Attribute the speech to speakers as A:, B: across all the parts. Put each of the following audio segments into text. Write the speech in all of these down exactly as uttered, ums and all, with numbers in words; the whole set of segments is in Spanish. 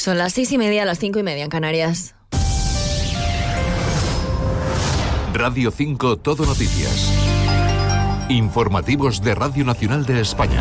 A: Son las seis y media, las cinco y media en Canarias.
B: Radio cinco Todo Noticias. Informativos de Radio Nacional de España.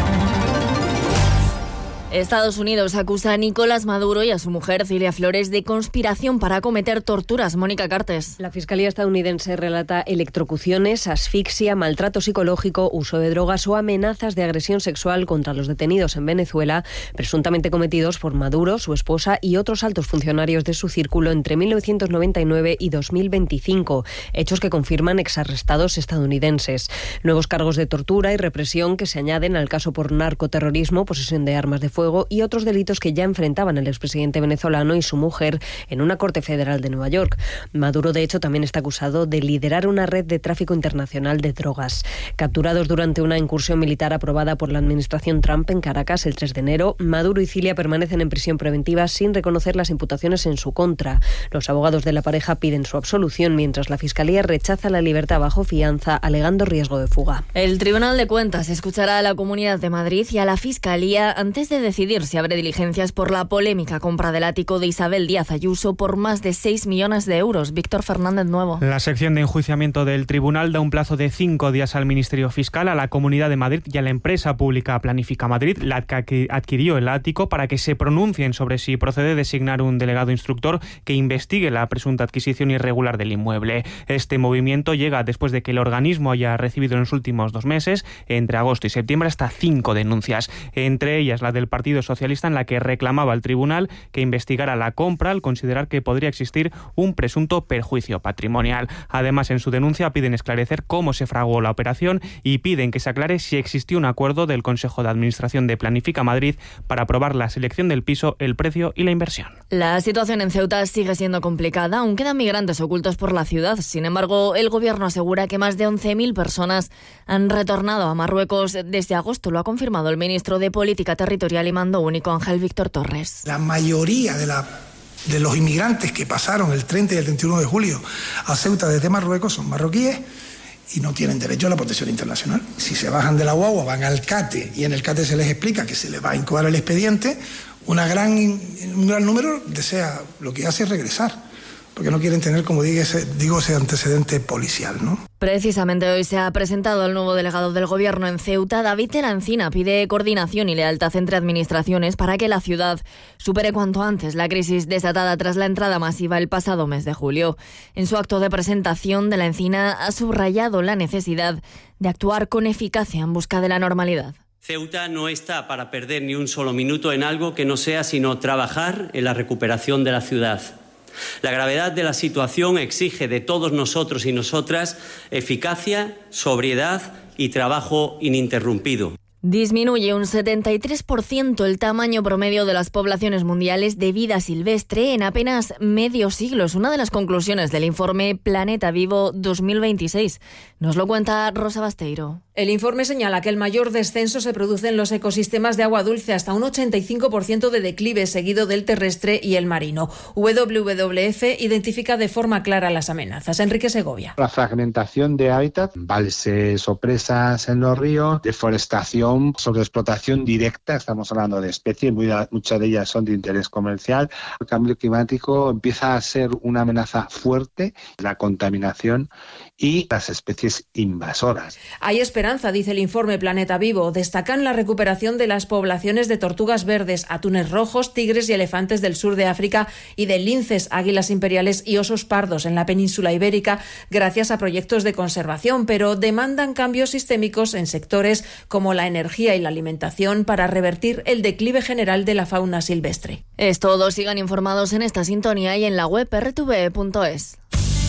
A: Estados Unidos acusa a Nicolás Maduro y a su mujer Cilia Flores de conspiración para cometer torturas. Mónica Cartes.
C: La Fiscalía estadounidense relata electrocuciones, asfixia, maltrato psicológico, uso de drogas o amenazas de agresión sexual contra los detenidos en Venezuela, presuntamente cometidos por Maduro, su esposa y otros altos funcionarios de su círculo entre mil novecientos noventa y nueve y dos mil veinticinco, hechos que confirman exarrestados estadounidenses. Nuevos cargos de tortura y represión que se añaden al caso por narcoterrorismo, posesión de armas de fuego y otros delitos que ya enfrentaban al expresidente venezolano y su mujer en una corte federal de Nueva York. Maduro, de hecho, también está acusado de liderar una red de tráfico internacional de drogas. Capturados durante una incursión militar aprobada por la administración Trump en Caracas el tres de enero, Maduro y Cilia permanecen en prisión preventiva sin reconocer las imputaciones en su contra. Los abogados de la pareja piden su absolución, mientras la Fiscalía rechaza la libertad bajo fianza, alegando riesgo de fuga.
A: El Tribunal de Cuentas escuchará a la Comunidad de Madrid y a la Fiscalía antes de decidir si abre diligencias por la polémica compra del ático de Isabel Díaz Ayuso por más de seis millones de euros. Víctor Fernández Nuevo.
D: La sección de enjuiciamiento del tribunal da un plazo de cinco días al Ministerio Fiscal, a la Comunidad de Madrid y a la empresa pública Planifica Madrid, la que adquirió el ático, para que se pronuncien sobre si procede designar un delegado instructor que investigue la presunta adquisición irregular del inmueble. Este movimiento llega después de que el organismo haya recibido en los últimos dos meses, entre agosto y septiembre, hasta cinco denuncias, entre ellas la del Partido Socialista, en la que reclamaba al tribunal que investigara la compra al considerar que podría existir un presunto perjuicio patrimonial. Además, en su denuncia piden esclarecer cómo se fraguó la operación y piden que se aclare si existió un acuerdo del Consejo de Administración de Planifica Madrid para aprobar la selección del piso, el precio y la inversión.
A: La situación en Ceuta sigue siendo complicada, aún quedan migrantes ocultos por la ciudad. Sin embargo, el gobierno asegura que más de once mil personas han retornado a Marruecos desde agosto. Lo ha confirmado el ministro de Política Territorial y Mando Único, Ángel Víctor Torres.
E: La mayoría de, la, de los inmigrantes que pasaron el treinta y el treinta y uno de julio a Ceuta desde Marruecos son marroquíes y no tienen derecho a la protección internacional. Si se bajan de la guagua, van al CATE y en el CATE se les explica que se les va a incoar el expediente, una gran, un gran número desea, lo que hace es regresar, porque no quieren tener, como digo, ese, digo, ese antecedente policial, ¿no?
A: Precisamente hoy se ha presentado el nuevo delegado del Gobierno en Ceuta. David Terancina pide coordinación y lealtad entre administraciones para que la ciudad supere cuanto antes la crisis desatada tras la entrada masiva el pasado mes de julio. En su acto de presentación, De la Encina ha subrayado la necesidad de actuar con eficacia en busca de la normalidad.
F: Ceuta no está para perder ni un solo minuto en algo que no sea sino trabajar en la recuperación de la ciudad. La gravedad de la situación exige de todos nosotros y nosotras eficacia, sobriedad y trabajo ininterrumpido.
A: Disminuye un setenta y tres por ciento el tamaño promedio de las poblaciones mundiales de vida silvestre en apenas medio siglo. Es una de las conclusiones del informe Planeta Vivo dos mil veintiséis. Nos lo cuenta Rosa Basteiro.
G: El informe señala que el mayor descenso se produce en los ecosistemas de agua dulce, hasta un ochenta y cinco por ciento de declive, seguido del terrestre y el marino. W W F identifica de forma clara las amenazas. Enrique Segovia.
H: La fragmentación de hábitat, embalses o presas en los ríos, deforestación, sobreexplotación directa, estamos hablando de especies, muchas de ellas son de interés comercial. El cambio climático empieza a ser una amenaza fuerte, la contaminación y las especies invasoras.
G: Hay esperanza, dice el informe Planeta Vivo. Destacan la recuperación de las poblaciones de tortugas verdes, atunes rojos, tigres y elefantes del sur de África y de linces, águilas imperiales y osos pardos en la península ibérica, gracias a proyectos de conservación, pero demandan cambios sistémicos en sectores como la energía y la alimentación para revertir el declive general de la fauna silvestre.
A: Es todo. Sigan informados en esta sintonía y en la web erre te ve punto es.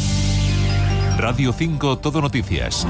B: Radio cinco Todo Noticias.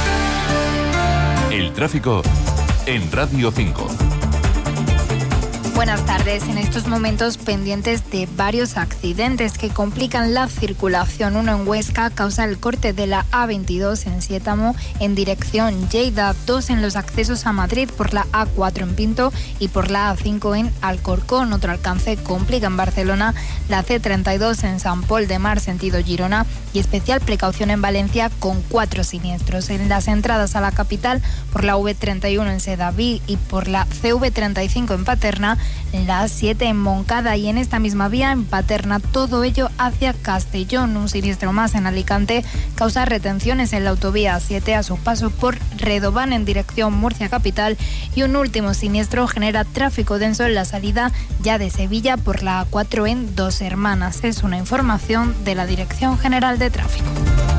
B: El tráfico en Radio cinco.
I: Buenas tardes. En estos momentos pendientes de varios accidentes que complican la circulación. Uno en Huesca causa el corte de la A veintidós en Siétamo en dirección Lleida. Dos en los accesos a Madrid por la A cuatro en Pinto y por la A cinco en Alcorcón. Otro alcance complica en Barcelona la C treinta y dos en San Pol de Mar sentido Girona y especial precaución en Valencia con cuatro siniestros. En las entradas a la capital por la V treinta y uno en Sedaví y por la C V treinta y cinco en Paterna, la A siete en Moncada y en esta misma vía en Paterna, todo ello hacia Castellón. Un siniestro más en Alicante causa retenciones en la autovía A siete a su paso por Redován en dirección Murcia capital y un último siniestro genera tráfico denso en la salida ya de Sevilla por la A cuatro en Dos Hermanas. Es una información de la Dirección General de Tráfico.